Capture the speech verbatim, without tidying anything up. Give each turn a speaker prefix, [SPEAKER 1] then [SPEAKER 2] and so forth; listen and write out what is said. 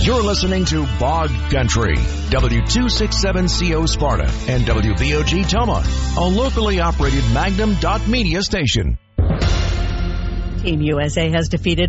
[SPEAKER 1] You're listening to Bog Country, W two sixty-seven C O Sparta and W V O G Toma, a locally operated Magnum dot media station.
[SPEAKER 2] Team U S A has defeated